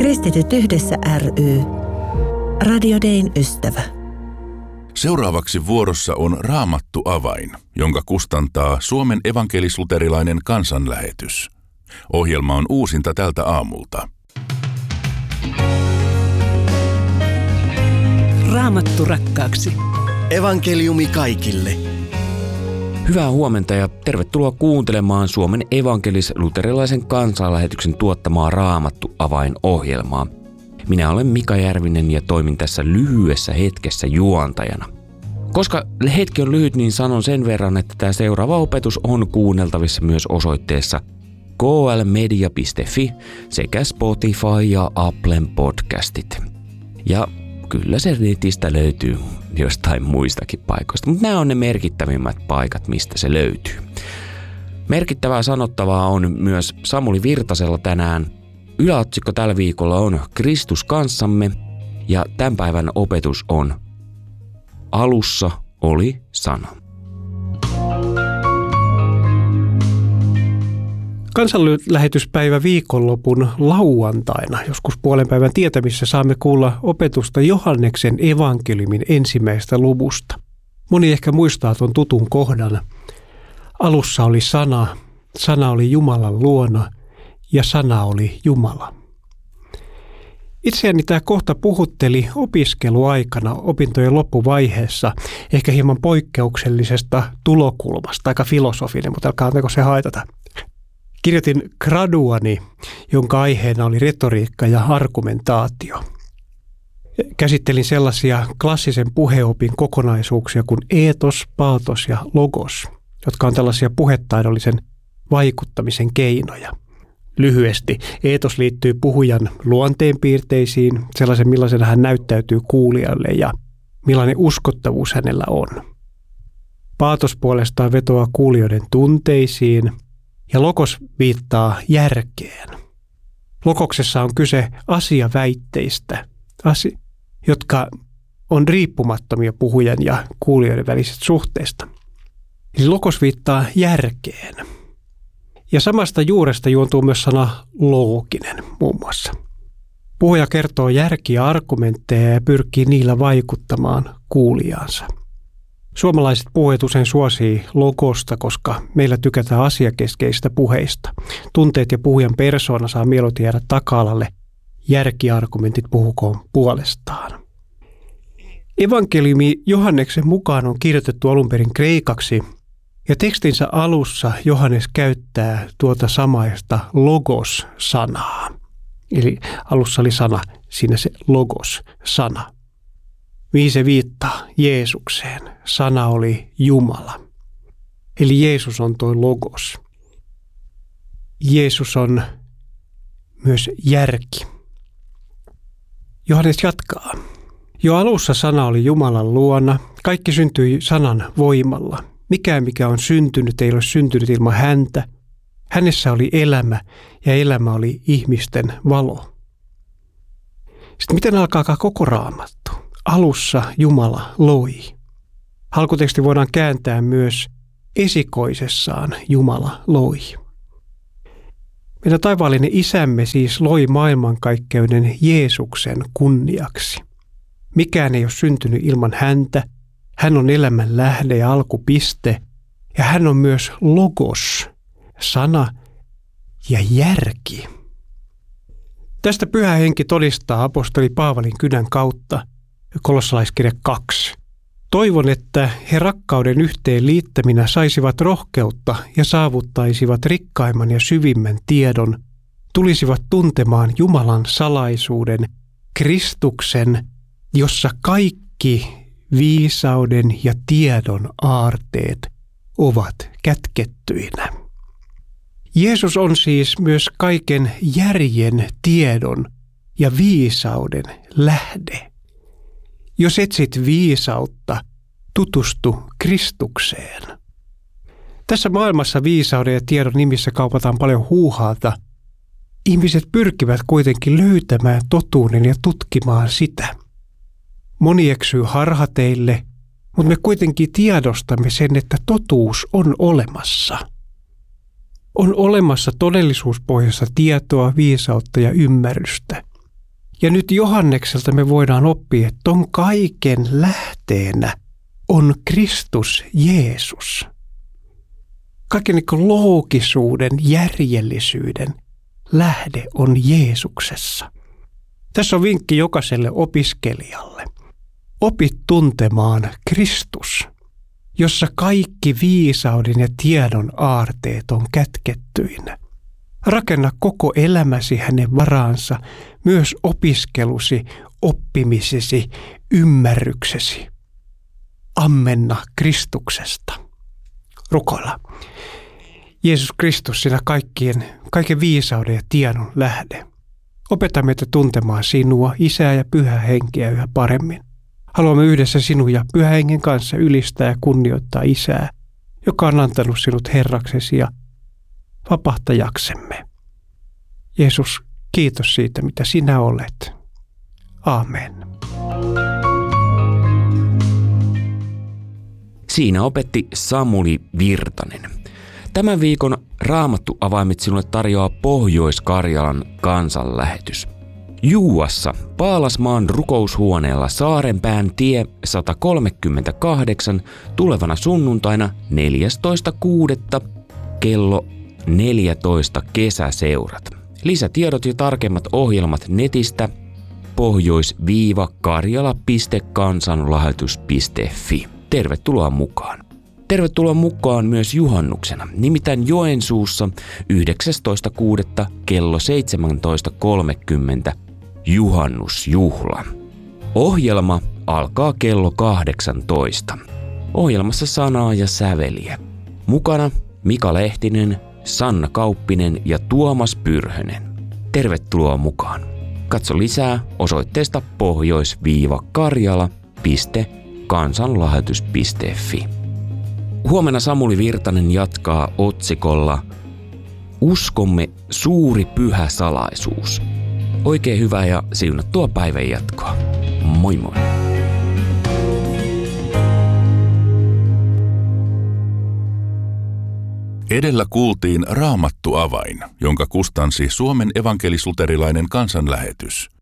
Kristityt yhdessä ry. Radio Dayn ystävä. Seuraavaksi vuorossa on Raamattu avain, jonka kustantaa Suomen evankelis-luterilainen kansanlähetys. Ohjelma on uusinta tältä aamulta. Raamattu rakkaaksi. Evankeliumi kaikille. Hyvää huomenta ja tervetuloa kuuntelemaan Suomen evankelis-luterilaisen kansanlähetyksen tuottamaa Raamattu avain-ohjelmaa. Minä olen Mika Järvinen ja toimin tässä lyhyessä hetkessä juontajana. Koska hetki on lyhyt, niin sanon sen verran, että tämä seuraava opetus on kuunneltavissa myös osoitteessa klmedia.fi sekä Spotify ja Applen podcastit. Ja kyllä se netistä löytyy jostain muistakin paikoista, mutta nämä on ne merkittävimmät paikat, mistä se löytyy. Merkittävää sanottavaa on myös Samuli Virtasella tänään. Yläotsikko tällä viikolla on Kristus kanssamme ja tämän päivän opetus on Alussa oli sana. Kansanlähetyspäivä viikonlopun lauantaina, joskus puolen päivän tietämissä saamme kuulla opetusta Johanneksen evankeliumin ensimmäisestä luvusta. Moni ehkä muistaa tuon tutun kohdan. Alussa oli sana, sana oli Jumalan luona ja sana oli Jumala. Itseäni tämä kohta puhutteli opiskeluaikana opintojen loppuvaiheessa, ehkä hieman poikkeuksellisesta tulokulmasta, aika filosofinen, mutta älkää antako se haitata. Kirjoitin graduani, jonka aiheena oli retoriikka ja argumentaatio. Käsittelin sellaisia klassisen puheopin kokonaisuuksia kuin eetos, paatos ja logos, jotka on tällaisia puhetaidollisen vaikuttamisen keinoja. Lyhyesti, eetos liittyy puhujan luonteenpiirteisiin, sellaisen millaisen hän näyttäytyy kuulijalle ja millainen uskottavuus hänellä on. Paatos puolestaan vetoaa kuulijoiden tunteisiin ja logos viittaa järkeen. Logoksessa on kyse asiaväitteistä, jotka on riippumattomia puhujan ja kuulijoiden välisestä suhteesta. Eli logos viittaa järkeen. Ja samasta juuresta juontuu myös sana looginen muun muassa. Puhuja kertoo järkiä argumentteja ja pyrkii niillä vaikuttamaan kuulijaansa. Suomalaiset puhujat usein suosii logosta, koska meillä tykätään asiakeskeisistä puheista. Tunteet ja puhujan persoona saa mieluiten jäädä taka-alalle. Järkiargumentit puhukoon puolestaan. Evankeliumi Johanneksen mukaan on kirjoitettu alun perin kreikaksi, ja tekstinsä alussa Johannes käyttää tuota samaista logos-sanaa. Eli alussa oli sana, siinä se logos-sana. Mihin se viittaa? Jeesukseen. Sana oli Jumala. Eli Jeesus on tuo logos. Jeesus on myös järki. Johannes jatkaa. Jo alussa sana oli Jumalan luona. Kaikki syntyi sanan voimalla. Mikään, mikä on syntynyt, ei ole syntynyt ilman häntä. Hänessä oli elämä ja elämä oli ihmisten valo. Sitten miten alkaa koko Raamattu? Alussa Jumala loi. Alkuteksti voidaan kääntää myös esikoisessaan Jumala loi. Meidän taivaallinen isämme siis loi maailmankaikkeuden Jeesuksen kunniaksi. Mikään ei ole syntynyt ilman häntä. Hän on elämän lähde ja alkupiste, ja hän on myös logos, sana ja järki. Tästä Pyhä Henki todistaa apostoli Paavalin kynän kautta, Kolossalaiskirja 2. Toivon, että he rakkauden yhteen liittäminä saisivat rohkeutta ja saavuttaisivat rikkaimman ja syvimmän tiedon, tulisivat tuntemaan Jumalan salaisuuden, Kristuksen, jossa kaikki viisauden ja tiedon aarteet ovat kätkettyinä. Jeesus on siis myös kaiken järjen, tiedon ja viisauden lähde. Jos etsit viisautta, tutustu Kristukseen. Tässä maailmassa viisauden ja tiedon nimissä kaupataan paljon huuhaata. Ihmiset pyrkivät kuitenkin löytämään totuuden ja tutkimaan sitä. Moni eksyy harhateille, mutta me kuitenkin tiedostamme sen, että totuus on olemassa. On olemassa todellisuuspohjaista tietoa, viisautta ja ymmärrystä. Ja nyt Johannekselta me voidaan oppia, että ton kaiken lähteenä on Kristus Jeesus. Kaiken niin loogisuuden, järjellisyyden lähde on Jeesuksessa. Tässä on vinkki jokaiselle opiskelijalle. Opi tuntemaan Kristus, jossa kaikki viisauden ja tiedon aarteet on kätkettyinä. Rakenna koko elämäsi hänen varaansa, myös opiskelusi, oppimisesi, ymmärryksesi. Ammenna Kristuksesta. Rukoilla. Jeesus Kristus, sinä kaiken viisauden ja tiedon lähde. Opeta meitä tuntemaan sinua, Isää ja Pyhää Henkeä yhä paremmin. Haluamme yhdessä sinun ja Pyhän Hengen kanssa ylistää ja kunnioittaa Isää, joka on antanut sinut Herraksesi ja vapahtajaksemme. Jeesus, kiitos siitä, mitä sinä olet. Aamen. Siinä opetti Samuli Virtanen. Tämän viikon Raamattu-avaimet sinulle tarjoaa Pohjois-Karjalan kansanlähetys. Juuassa Paalasmaan rukoushuoneella Saarenpään tie 138 tulevana sunnuntaina 14.6. kello 14 kesäseurat. Lisätiedot ja tarkemmat ohjelmat netistä pohjois-karjala.kansanlähetys.fi. Tervetuloa mukaan. Tervetuloa mukaan myös juhannuksena, nimittäin Joensuussa 19.6. kello 17.30 juhannusjuhla. Ohjelma alkaa kello 18. Ohjelmassa sanaa ja säveliä. Mukana Mika Lehtinen, Sanna Kauppinen ja Tuomas Pyrhönen. Tervetuloa mukaan. Katso lisää osoitteesta pohjois-karjala.kansanlähetys.fi. Huomenna Samuli Virtanen jatkaa otsikolla Uskomme suuri pyhä salaisuus. Oikein hyvää ja siunattua päivän jatkoa. Moi moi! Edellä kuultiin Raamattu-avain, jonka kustansi Suomen evankelis-luterilainen kansanlähetys.